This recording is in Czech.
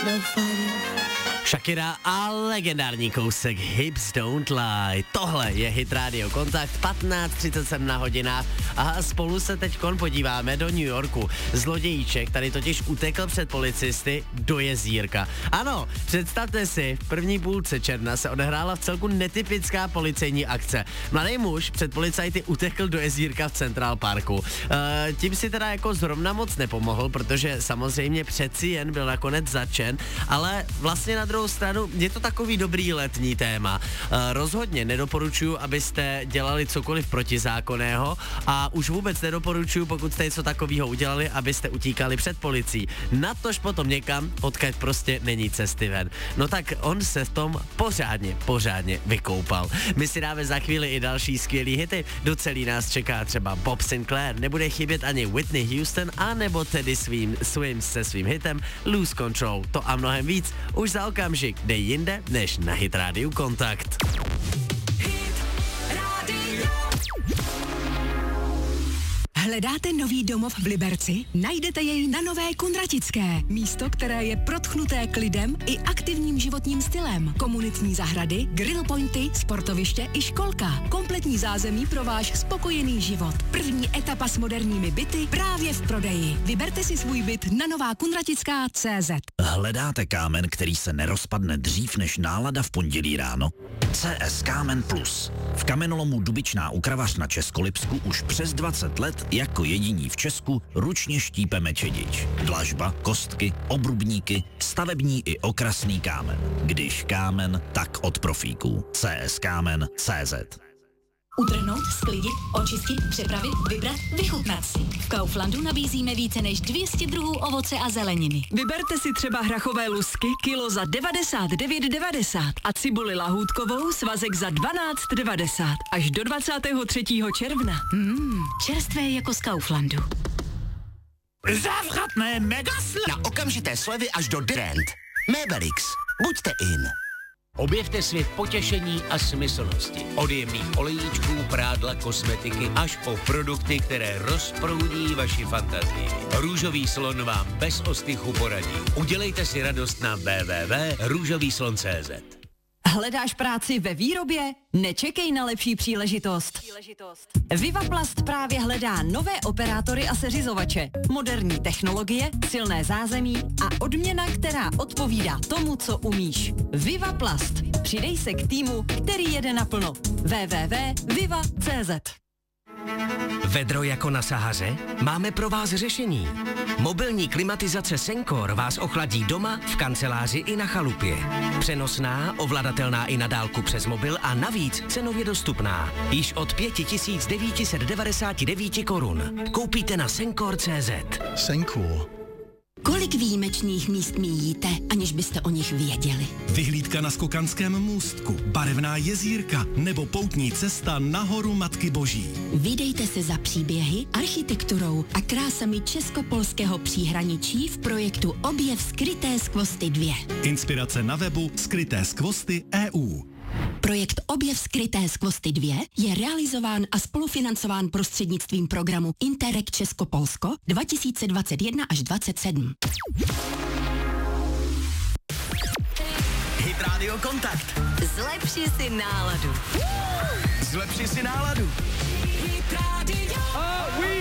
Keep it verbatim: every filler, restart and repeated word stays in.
no fighting. Shakira a legendární kousek Hips Don't Lie. Tohle je Hit Radio Kontakt, patnáct třicet sedm na hodinách a spolu se teďkon podíváme do New Yorku. Zlodějíček tady totiž utekl před policisty do jezírka. Ano, představte si, v první půlce června se odehrála v celku netypická policejní akce. Mladý muž před policajty utekl do jezírka v Central Parku. E, tím si teda jako zrovna moc nepomohl, protože samozřejmě přeci jen byl nakonec zatčen, ale vlastně na druhou stranu je to takový dobrý letní téma. E, rozhodně nedoporučuju, abyste dělali cokoliv protizákonného a už vůbec nedoporučuju, pokud jste něco takového udělali, abyste utíkali před policií. Natož potom někam, odkud prostě není cesty ven. No tak on se v tom pořádně, pořádně vykoupal. My si dáme za chvíli i další skvělý hity. Do celý nás čeká třeba Bob Sinclair, nebude chybět ani Whitney Houston, a nebo tedy svým Swims se svým hitem Lose Control. To a mnohem víc už za okamžik, kde jinde než na Hit Radio Kontakt. Hledáte nový domov v Liberci? Najdete jej na Nové Kunratické. Místo, které je protchnuté klidem i aktivním životním stylem. Komunitní zahrady, grill pointy, sportoviště i školka. Kompletní zázemí pro váš spokojený život. První etapa s moderními byty právě v prodeji. Vyberte si svůj byt na nová kunratická tečka cé zet. Hledáte kámen, který se nerozpadne dřív než nálada v pondělí ráno? C S Kámen Plus. V kamenolomu Dubičná u Kravař na Českolipsku už přes dvacet let jako jediní v Česku ručně štípeme čedič. Dlažba, kostky, obrubníky, stavební i okrasný kámen. Když kámen, tak od profíků. C S Kámen tečka cé zet. Utrhnout, sklidit, očistit, přepravit, vybrat, vychutnat si. V Kauflandu nabízíme více než dvě stě druhů ovoce a zeleniny. Vyberte si třeba hrachové lusky kilo za devadesát devět devadesát a cibuli lahůdkovou svazek za dvanáct devadesát až do dvacátého třetího června. Mmm, čerstvé jako z Kauflandu. Závratné megasle na okamžité slevy až do Dirent. Mebelix. Buďte in. Objevte svět potěšení a smyslnosti. Od jemných olejíčků, prádla, kosmetiky až po produkty, které rozproudí vaši fantazii. Růžový slon vám bez ostychu poradí. Udělejte si radost na w w w tečka růžový slon tečka cé zet. Hledáš práci ve výrobě? Nečekej na lepší příležitost. příležitost. Vivaplast právě hledá nové operátory a seřizovače, moderní technologie, silné zázemí a odměna, která odpovídá tomu, co umíš. Vivaplast. Přidej se k týmu, který jede naplno. w w w tečka viva tečka cé zet. Vedro jako na Sahaře? Máme pro vás řešení. Mobilní klimatizace Sencor vás ochladí doma, v kanceláři i na chalupě. Přenosná, ovladatelná i na dálku přes mobil a navíc cenově dostupná. Již od pět tisíc devět set devadesát devět korun. Koupíte na Sencor tečka cé zet. Sencor. Kolik výjimečných míst míjíte, aniž byste o nich věděli? Vyhlídka na Skokanském můstku, barevná jezírka nebo poutní cesta na horu Matky Boží. Vydejte se za příběhy, architekturou a krásami česko-polského příhraničí v projektu Objev skryté skvosty dva. Inspirace na webu skryté skvosty tečka e u. Projekt Objev skryté skvosty dva je realizován a spolufinancován prostřednictvím programu Interreg Česko-Polsko dva tisíce dvacet jedna až dvacet sedm. Hit Radio Kontakt. Zlepši si náladu. Zlepši si náladu. Hit Radio. Oh, we